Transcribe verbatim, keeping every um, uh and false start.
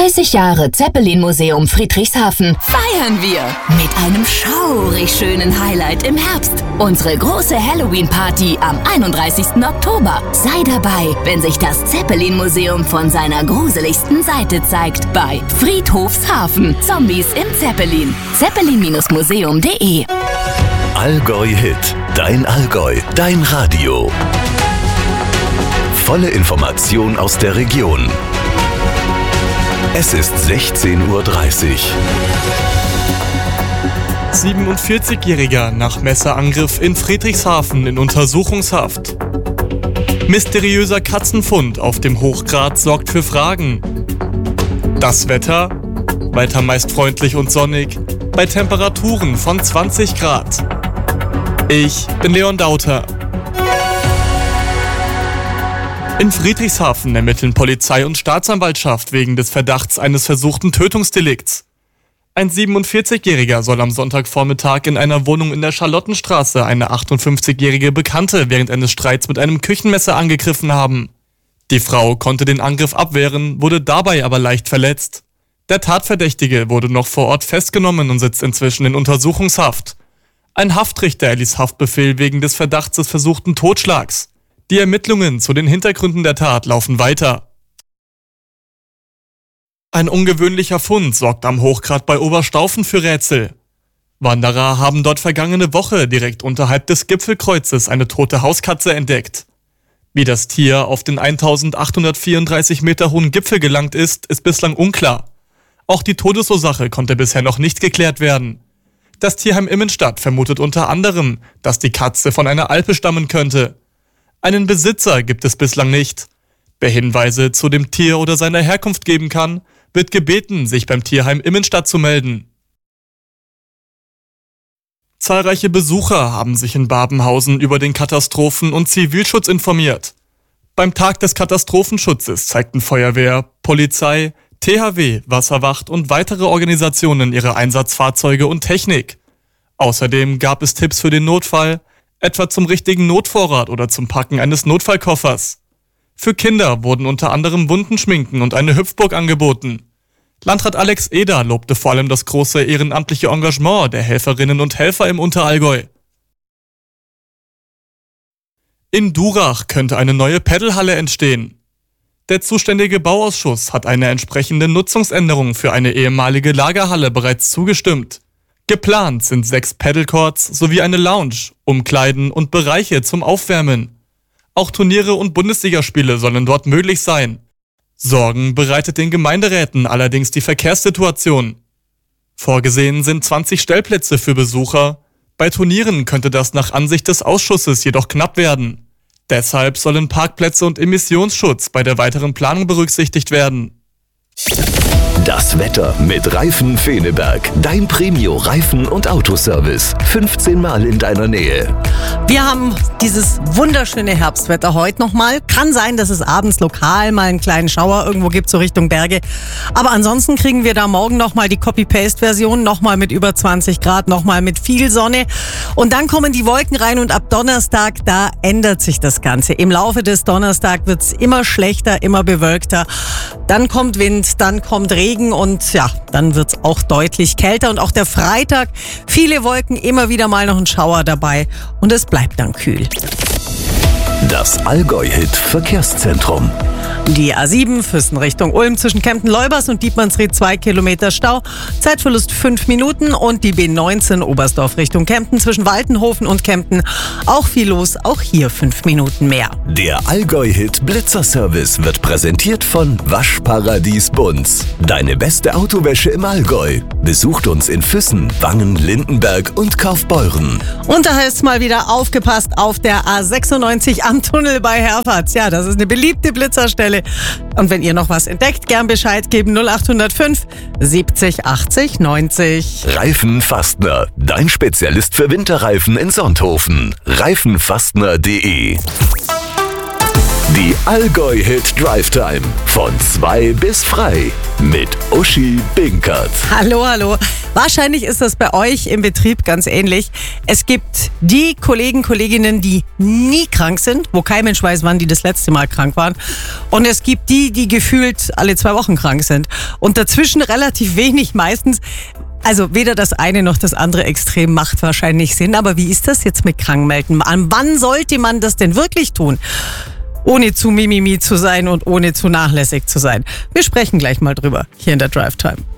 dreißig Jahre Zeppelin-Museum Friedrichshafen feiern wir mit einem schaurig schönen Highlight im Herbst. Unsere große Halloween-Party am einunddreißigsten Oktober. Sei dabei, wenn sich das Zeppelin-Museum von seiner gruseligsten Seite zeigt bei Friedhofshafen. Zombies im Zeppelin. zeppelin Museum punkt de Allgäu Hit. Dein Allgäu. Dein Radio. Volle Information aus der Region. Es ist sechzehn Uhr dreißig. siebenundvierzigjähriger nach Messerangriff in Friedrichshafen in Untersuchungshaft. Mysteriöser Katzenfund auf dem Hochgrat sorgt für Fragen. Das Wetter? Weiter meist freundlich und sonnig, bei Temperaturen von zwanzig Grad. Ich bin Leon Dauter. In Friedrichshafen ermitteln Polizei und Staatsanwaltschaft wegen des Verdachts eines versuchten Tötungsdelikts. Ein siebenundvierzigjähriger soll am Sonntagvormittag in einer Wohnung in der Charlottenstraße eine achtundfünfzigjährige Bekannte während eines Streits mit einem Küchenmesser angegriffen haben. Die Frau konnte den Angriff abwehren, wurde dabei aber leicht verletzt. Der Tatverdächtige wurde noch vor Ort festgenommen und sitzt inzwischen in Untersuchungshaft. Ein Haftrichter erließ Haftbefehl wegen des Verdachts des versuchten Totschlags. Die Ermittlungen zu den Hintergründen der Tat laufen weiter. Ein ungewöhnlicher Fund sorgt am Hochgrat bei Oberstaufen für Rätsel. Wanderer haben dort vergangene Woche direkt unterhalb des Gipfelkreuzes eine tote Hauskatze entdeckt. Wie das Tier auf den eintausendachthundertvierunddreißig Meter hohen Gipfel gelangt ist, ist bislang unklar. Auch die Todesursache konnte bisher noch nicht geklärt werden. Das Tierheim Immenstadt vermutet unter anderem, dass die Katze von einer Alpe stammen könnte. Einen Besitzer gibt es bislang nicht. Wer Hinweise zu dem Tier oder seiner Herkunft geben kann, wird gebeten, sich beim Tierheim Immenstadt zu melden. Zahlreiche Besucher haben sich in Babenhausen über den Katastrophen- und Zivilschutz informiert. Beim Tag des Katastrophenschutzes zeigten Feuerwehr, Polizei, T H W, Wasserwacht und weitere Organisationen ihre Einsatzfahrzeuge und Technik. Außerdem gab es Tipps für den Notfall, etwa zum richtigen Notvorrat oder zum Packen eines Notfallkoffers. Für Kinder wurden unter anderem Wundenschminken und eine Hüpfburg angeboten. Landrat Alex Eder lobte vor allem das große ehrenamtliche Engagement der Helferinnen und Helfer im Unterallgäu. In Durach könnte eine neue Paddelhalle entstehen. Der zuständige Bauausschuss hat eine entsprechende Nutzungsänderung für eine ehemalige Lagerhalle bereits zugestimmt. Geplant sind sechs Paddlecourts sowie eine Lounge, Umkleiden und Bereiche zum Aufwärmen. Auch Turniere und Bundesligaspiele sollen dort möglich sein. Sorgen bereitet den Gemeinderäten allerdings die Verkehrssituation. Vorgesehen sind zwanzig Stellplätze für Besucher. Bei Turnieren könnte das nach Ansicht des Ausschusses jedoch knapp werden. Deshalb sollen Parkplätze und Emissionsschutz bei der weiteren Planung berücksichtigt werden. Das Wetter mit Reifen Feneberg. Dein Premio-Reifen- und Autoservice. fünfzehn Mal in deiner Nähe. Wir haben dieses wunderschöne Herbstwetter heute nochmal. Kann sein, dass es abends lokal mal einen kleinen Schauer irgendwo gibt, so Richtung Berge. Aber ansonsten kriegen wir da morgen nochmal die Copy-Paste-Version. Nochmal mit über zwanzig Grad, nochmal mit viel Sonne. Und dann kommen die Wolken rein und ab Donnerstag, da ändert sich das Ganze. Im Laufe des Donnerstag wird es immer schlechter, immer bewölkter. Dann kommt Wind, dann kommt Regen. Und ja, dann wird's auch deutlich kälter. Und auch der Freitag, viele Wolken, immer wieder mal noch ein Schauer dabei. Und es bleibt dann kühl. Das Allgäu-Hit Verkehrszentrum. Die A sieben Füssen Richtung Ulm zwischen Kempten-Leubers und Dietmannsried zwei Kilometer Stau. Zeitverlust fünf Minuten. Und die B neunzehn Oberstdorf Richtung Kempten zwischen Waltenhofen und Kempten. Auch viel los, auch hier fünf Minuten mehr. Der Allgäu-Hit Blitzerservice wird präsentiert von Waschparadies Bunz. Deine beste Autowäsche im Allgäu. Besucht uns in Füssen, Wangen, Lindenberg und Kaufbeuren. Und da heißt es mal wieder aufgepasst auf der A sechsundneunzig am Tunnel bei Herfahrt. Ja, das ist eine beliebte Blitzerstelle. Und wenn ihr noch was entdeckt, gern Bescheid geben. null acht null fünf siebzig achtzig neunzig. Reifen Fastner, dein Spezialist für Winterreifen in Sonthofen. Reifenfastner punkt de Die Allgäu-Hit Drive Time. Von zwei bis frei. Mit Uschi Binkert. Hallo, hallo. Wahrscheinlich ist das bei euch im Betrieb ganz ähnlich. Es gibt die Kollegen, Kolleginnen, die nie krank sind, wo kein Mensch weiß, wann die das letzte Mal krank waren. Und es gibt die, die gefühlt alle zwei Wochen krank sind. Und dazwischen relativ wenig meistens. Also weder das eine noch das andere Extrem macht wahrscheinlich Sinn. Aber wie ist das jetzt mit Krankmelden? An wann sollte man das denn wirklich tun? Ohne zu mimimi zu sein und ohne zu nachlässig zu sein. Wir sprechen gleich mal drüber hier in der Drive Time.